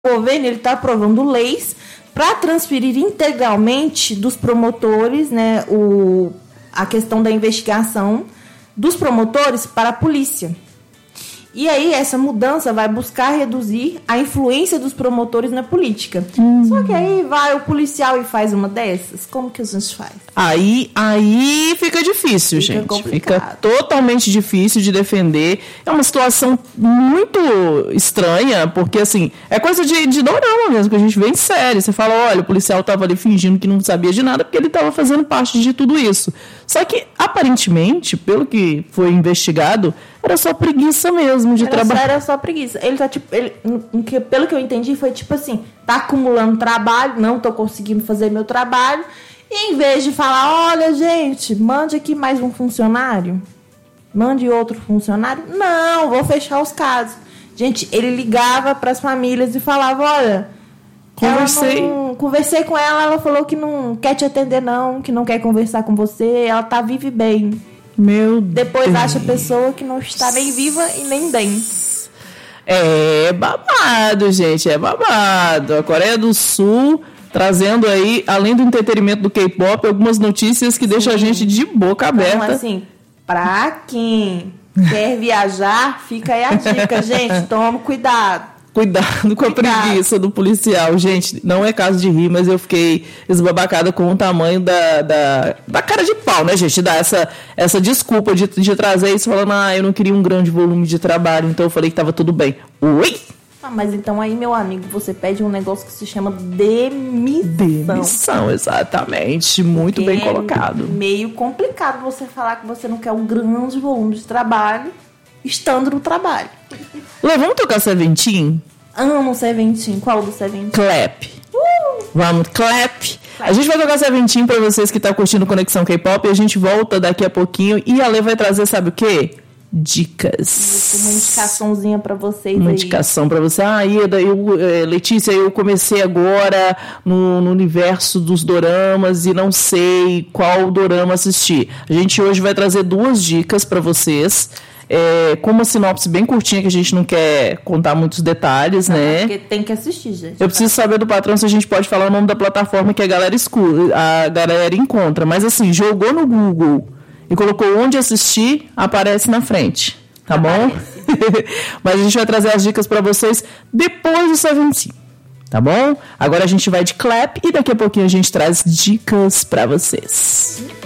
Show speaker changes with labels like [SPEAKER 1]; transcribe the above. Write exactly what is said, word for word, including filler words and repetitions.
[SPEAKER 1] o governo ele está aprovando leis para transferir integralmente dos promotores, né, o, a questão da investigação dos promotores para a polícia. E aí, essa mudança vai buscar reduzir a influência dos promotores na política. Hum. Só que aí vai o policial e faz uma dessas. Como que a gente faz?
[SPEAKER 2] Aí, aí fica difícil, fica gente. Complicado. Fica totalmente difícil de defender. É uma situação muito estranha, porque, assim, é coisa de, de dorama mesmo, que a gente vê em série. Você fala, olha, o policial estava ali fingindo que não sabia de nada, porque ele estava fazendo parte de tudo isso. Só que, aparentemente, pelo que foi investigado, era só preguiça mesmo de trabalhar.
[SPEAKER 1] Era só preguiça. Ele tá tipo, ele, pelo que eu entendi, foi tipo assim: tá acumulando trabalho, não tô conseguindo fazer meu trabalho. E em vez de falar, olha, gente, mande aqui mais um funcionário, mande outro funcionário, não, vou fechar os casos. Gente, ele ligava para as famílias e falava, olha,
[SPEAKER 2] conversei.
[SPEAKER 1] Não, conversei com ela, ela falou que não quer te atender não, que não quer conversar com você, ela tá viva e bem.
[SPEAKER 2] Meu
[SPEAKER 1] Depois
[SPEAKER 2] Deus.
[SPEAKER 1] acha a pessoa que não está nem viva e nem bem.
[SPEAKER 2] É babado, gente, é babado. A Coreia do Sul trazendo aí, além do entretenimento do K-pop, algumas notícias que Sim. deixam a gente de boca aberta.
[SPEAKER 1] Então, assim, pra quem quer viajar, fica aí a dica, gente, toma cuidado.
[SPEAKER 2] Cuidado com a Cuidado. preguiça do policial. Gente, não é caso de rir, mas eu fiquei esbabacada com o tamanho da, da, da cara de pau, né, gente? Dar essa, essa desculpa de, de trazer isso falando, ah, eu não queria um grande volume de trabalho, então eu falei que tava tudo bem. Oi?
[SPEAKER 1] Ah, mas então aí, meu amigo, você pede um negócio que se chama demissão.
[SPEAKER 2] Demissão, exatamente. Muito Porque bem colocado.
[SPEAKER 1] É meio complicado você falar que você não quer um grande volume de trabalho estando no trabalho.
[SPEAKER 2] Lê, vamos tocar Seventeen?
[SPEAKER 1] Amo Seventeen. Qual do Seventeen?
[SPEAKER 2] Clap. Uh! Vamos, clap. clap. A gente vai tocar Seventeen pra vocês que estão curtindo Conexão K-pop e a gente volta daqui a pouquinho e a Lê vai trazer, sabe o quê? Dicas.
[SPEAKER 1] Isso, uma indicaçãozinha pra vocês
[SPEAKER 2] uma
[SPEAKER 1] aí.
[SPEAKER 2] Uma indicação pra você. Ah, Ieda, eu, Letícia, eu comecei agora no, no universo dos doramas e não sei qual dorama assistir. A gente hoje vai trazer duas dicas pra vocês. É, com uma sinopse bem curtinha, que a gente não quer contar muitos detalhes,
[SPEAKER 1] não,
[SPEAKER 2] né?
[SPEAKER 1] Porque tem que assistir, gente.
[SPEAKER 2] Eu preciso saber do patrão se a gente pode falar o nome da plataforma que a galera escuta, a galera encontra. Mas assim, jogou no Google e colocou onde assistir, aparece na frente. Tá aparece. Bom? Mas a gente vai trazer as dicas para vocês depois do Seventeen. Tá bom? Agora a gente vai de clap e daqui a pouquinho a gente traz dicas para vocês.